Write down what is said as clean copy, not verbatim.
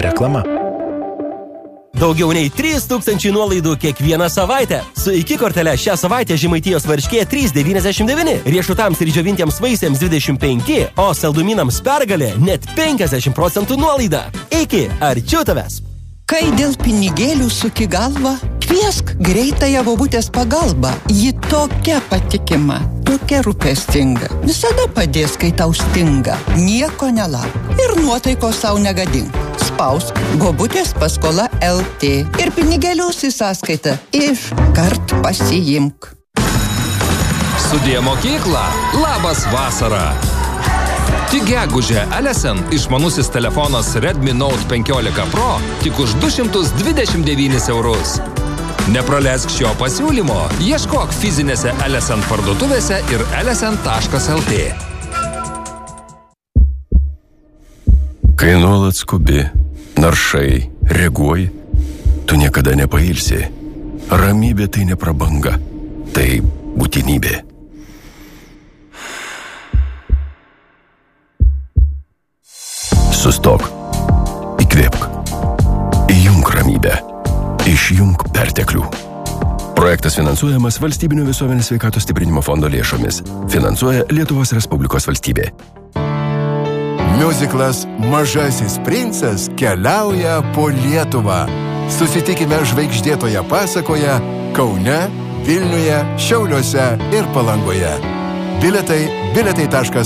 Reklama. Daugiau nei 3000 nuolaidų kiekvieną savaitę. Su iki kortele šią savaitę Žemaitijos varškė 3,99, riešutams ir džiovintiems vaisiams 25, o saldumynams Pergalė net 50% nuolaida. Iki, arčiau tavęs. Kai dėl pinigėlių suki galvą, kviesk greitąją bobutės pagalbą. Ji tokia patikima, tokia rūpestinga. Visada padės, kai tau stinga. Nieko nelauk ir nuotaikos sau negadink. Spausk bobutės paskola LT ir pinigėlius į sąskaitą iškart pasiimk. Sudie mokykla, labas vasara. Tik gegužę Alesen išmanusis telefonas Redmi Note 15 Pro tik už 229 eurus. Nepraleisk šio pasiūlymo, ieškok fizinėse Alesen parduotuvėse ir alesen.lt. Kai nuolat skubi, naršai, reaguoji, tu niekada nepailsi. Ramybė tai ne prabanga, tai būtinybė. Sustok, įkvėpk, įjunk ramybę, išjunk perteklių. Projektas finansuojamas Valstybinio visuomenės sveikatos stiprinimo fondo lėšomis. Finansuoja Lietuvos Respublikos valstybė. Miuziklas Mažasis princas keliauja po Lietuvą. Susitikime žvaigždėtoje pasakoje Kaune, Vilniuje, Šiauliuose ir Palangoje. Biletai